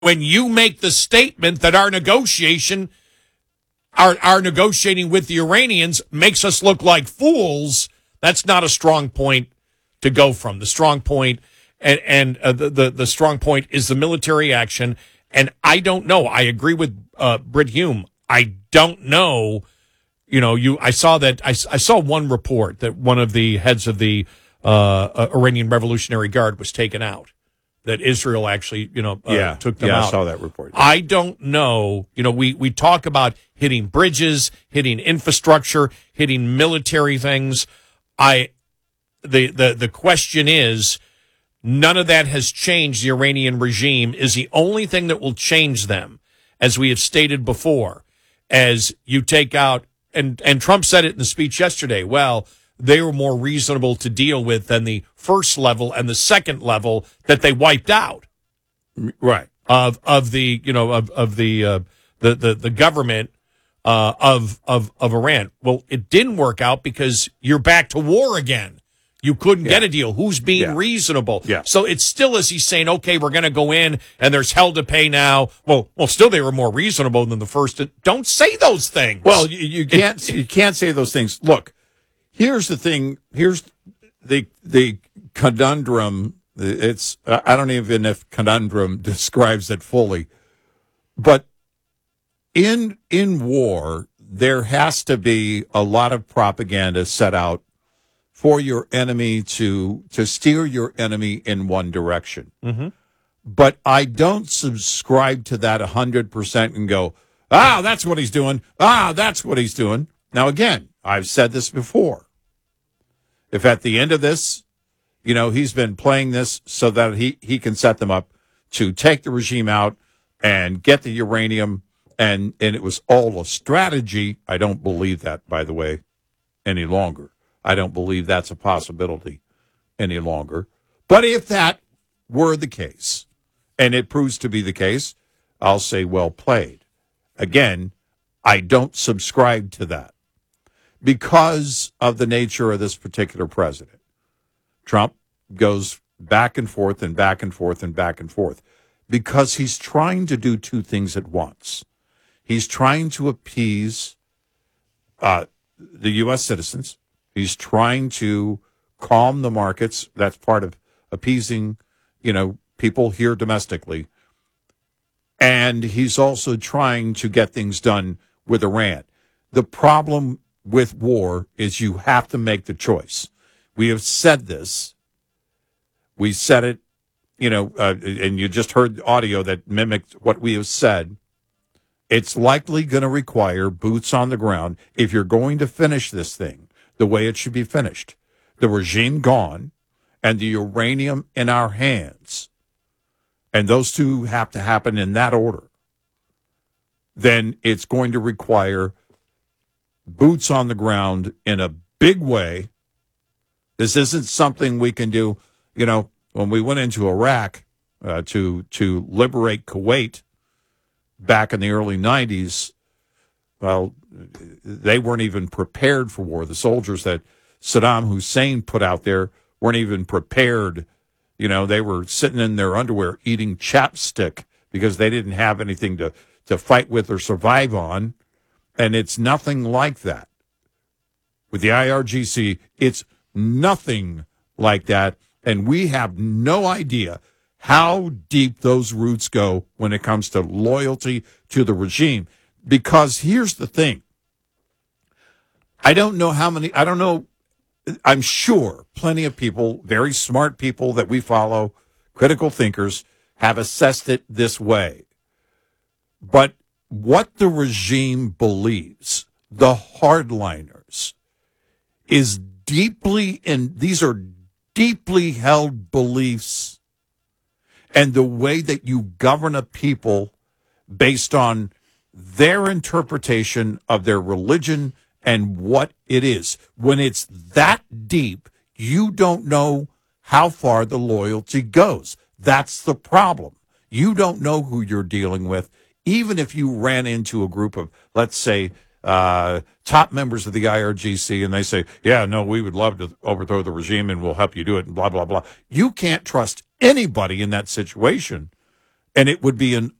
when you make the statement that our negotiating with the Iranians makes us look like fools, that's not a strong point to go from. The strong point the strong point is the military action. And I don't know. I agree with Brit Hume. I don't know. I saw one report that one of the heads of the Iranian Revolutionary Guard was taken out. That Israel actually, took them out. Yeah, I saw that report. I don't know. We talk about hitting bridges, hitting infrastructure, hitting military things. The question is, none of that has changed the Iranian regime. Is the only thing that will change them, as we have stated before, as you take out, and Trump said it in the speech yesterday, well, they were more reasonable to deal with than the first level and the second level that they wiped out. Right. Of the government of Iran. Well, it didn't work out because you're back to war again. You couldn't get a deal. Who's being reasonable? Yeah. So it's still as he's saying, okay, we're going to go in and there's hell to pay now. Well, still they were more reasonable than the first. Don't say those things. Well, you can't say those things. Look, here's the thing. Here's the conundrum. I don't even know if conundrum describes it fully, but in war, there has to be a lot of propaganda set out for your enemy to steer your enemy in one direction. Mm-hmm. But I don't subscribe to that 100% and go, that's what he's doing. That's what he's doing. Now, again, I've said this before. If at the end of this, he's been playing this so that he can set them up to take the regime out and get the uranium, and it was all a strategy. I don't believe that, by the way, any longer. I don't believe that's a possibility any longer. But if that were the case, and it proves to be the case, I'll say well played. Again, I don't subscribe to that because of the nature of this particular president. Trump goes back and forth and back and forth and back and forth because he's trying to do two things at once. He's trying to appease the U.S. citizens. He's trying to calm the markets. That's part of appeasing, people here domestically. And he's also trying to get things done with Iran. The problem with war is you have to make the choice. We have said this. We said it, and you just heard the audio that mimicked what we have said. It's likely going to require boots on the ground if you're going to finish this thing the way it should be finished. The regime gone and the uranium in our hands, and those two have to happen in that order, then it's going to require boots on the ground in a big way. This isn't something we can do, when we went into Iraq to liberate Kuwait back in the early 90s, well, they weren't even prepared for war. The soldiers that Saddam Hussein put out there weren't even prepared. They were sitting in their underwear eating chapstick because they didn't have anything to fight with or survive on. And it's nothing like that. With the IRGC, it's nothing like that. And we have no idea how deep those roots go when it comes to loyalty to the regime. Because here's the thing. I'm sure plenty of people, very smart people that we follow, critical thinkers, have assessed it this way. But what the regime believes, the hardliners, is these are deeply held beliefs, and the way that you govern a people based on their interpretation of their religion and what it is. When it's that deep, you don't know how far the loyalty goes. That's the problem. You don't know who you're dealing with. Even if you ran into a group of, let's say, top members of the IRGC, and they say, yeah, no, we would love to overthrow the regime and we'll help you do it, and blah, blah, blah. You can't trust anybody in that situation And it would be an